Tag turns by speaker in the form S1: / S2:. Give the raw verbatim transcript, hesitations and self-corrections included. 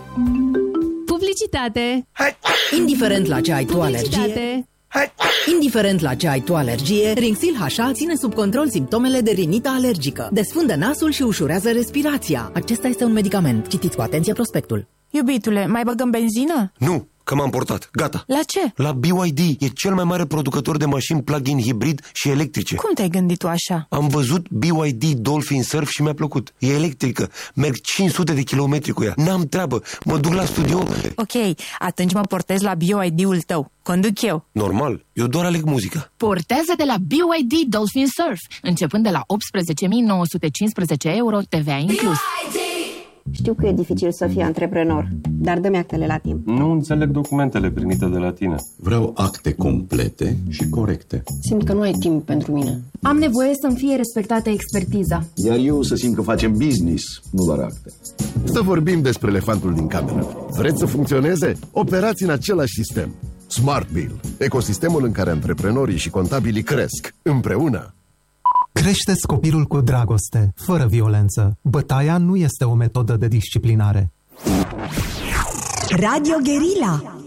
S1: Publicitate.
S2: Indiferent la ce ai tu alergie,
S1: Publicitate.
S2: Indiferent la ce ai tu alergie, Rinxil H A ține sub control simptomele de rinită alergică. Desfundă nasul și ușurează respirația. Acesta este un medicament. Citiți cu atenție prospectul.
S3: Iubitule, mai băgăm benzină?
S4: Nu, că m-am portat. Gata.
S3: La ce?
S4: La B Y D. E cel mai mare producător de mașini plug-in hibrid și electrice.
S3: Cum te-ai gândit tu așa?
S4: Am văzut B Y D Dolphin Surf și mi-a plăcut. E electrică. Merg cinci sute de kilometri cu ea. N-am treabă. Mă duc la studio.
S3: Ok, atunci mă portez la B Y D-ul tău. Conduc eu.
S4: Normal. Eu doar aleg muzica.
S5: Portează-te la B Y D Dolphin Surf, începând de la optsprezece mii nouă sute cincisprezece euro, T V A inclus.
S6: Știu că e dificil să fii antreprenor, dar dă-mi actele la timp.
S7: Nu înțeleg documentele primite de la tine.
S8: Vreau acte complete și corecte.
S6: Simt că nu ai timp pentru mine.
S9: Am nevoie să-mi fie respectată expertiza.
S8: Iar eu să simt că facem business, nu doar acte.
S10: Să vorbim despre elefantul din cameră. Vreți să funcționeze? Operați în același sistem. SmartBill, ecosistemul în care antreprenorii și contabilii cresc împreună.
S11: Creșteți copilul cu dragoste, fără violență. Bătaia nu este o metodă de disciplinare.
S12: Radio Guerilla.